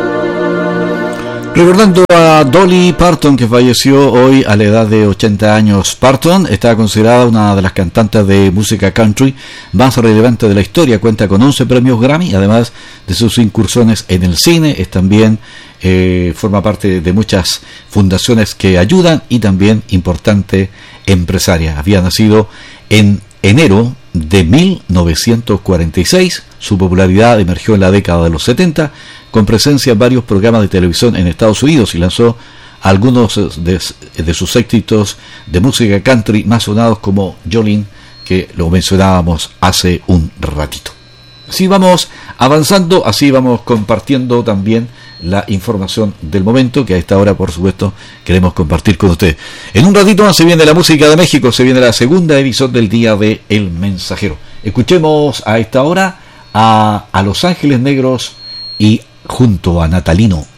Recordando a Dolly Parton, que falleció hoy a la edad de 80 años. Parton está considerada una de las cantantes de música country más relevantes de la historia. Cuenta con 11 premios Grammy, además de sus incursiones en el cine. Es también forma parte de muchas fundaciones que ayudan y también importante empresaria. Había nacido en enero de 1946. Su popularidad emergió en la década de los 70, con presencia en varios programas de televisión en Estados Unidos, y lanzó algunos de sus éxitos de música country más sonados, como Jolene, que lo mencionábamos hace un ratito. Así vamos avanzando, así vamos compartiendo también la información del momento, que a esta hora, por supuesto, queremos compartir con ustedes. En un ratito más se viene la música de México, se viene la segunda edición del día de El Mensajero. Escuchemos a esta hora a Los Ángeles Negros y junto a Natalino.